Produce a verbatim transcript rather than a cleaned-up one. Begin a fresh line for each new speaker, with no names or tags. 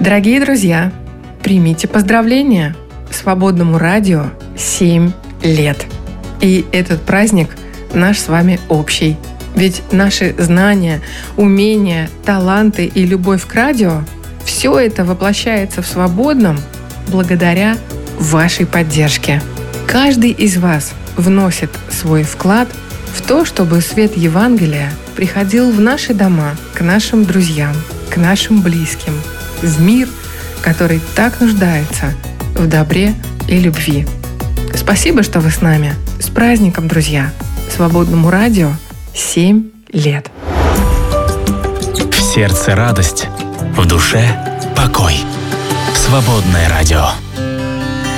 Дорогие друзья, примите поздравления! Свободному радио семь лет. И этот праздник наш с вами общий. Ведь наши знания, умения, таланты и любовь к радио – все это воплощается в Свободном благодаря вашей поддержке. Каждый из вас вносит свой вклад в то, чтобы свет Евангелия приходил в наши дома, к нашим друзьям, к нашим близким, в мир, который так нуждается в добре и любви. Спасибо, что вы с нами. С праздником, друзья! Свободному радио семь лет.
В сердце радость, в душе покой. Свободное радио.